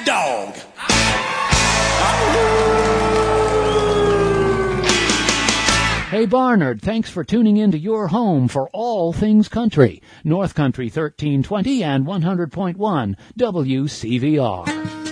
dog. Hey Barnard, thanks for tuning in to your home for all things country. North Country 1320 and 100.1 WCVR.